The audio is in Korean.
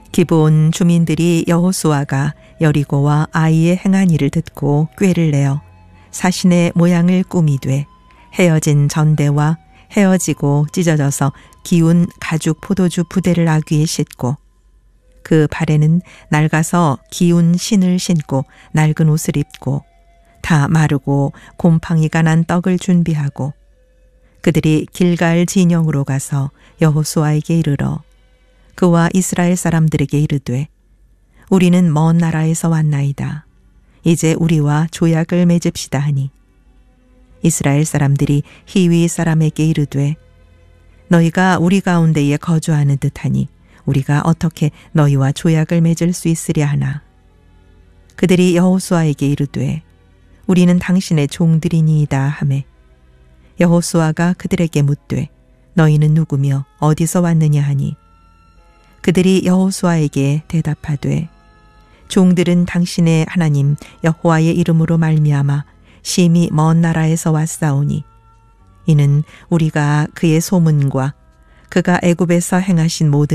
기브온 주민들이 여호수아가 여리고와 아이의 행한 일을 듣고 꾀를 내어 사신의 모양을 꾸미되 헤어진 전대와 헤어지고 찢어져서 기운 가죽 포도주 부대를 아귀에 싣고 그 발에는 낡아서 기운 신을 신고 낡은 옷을 입고 다 마르고 곰팡이가 난 떡을 준비하고 그들이 길갈 진영으로 가서 여호수아에게 이르러 그와 이스라엘 사람들에게 이르되 우리는 먼 나라에서 왔나이다. 이제 우리와 조약을 맺읍시다 하니 이스라엘 사람들이 히위 사람에게 이르되 너희가 우리 가운데에 거주하는 듯하니 우리가 어떻게 너희와 조약을 맺을 수 있으랴 하나. 그들이 여호수아에게 이르되 우리는 당신의 종들이니이다 하매 여호수아가 그들에게 묻되 너희는 누구며 어디서 왔느냐 하니 그들이 여호수아에게 대답하되 종들은 당신의 하나님 여호와의 이름으로 말미암아 심히 먼 나라에서 왔사오니 이는 우리가 그의 소문과 그가 애굽에서 행하신 모든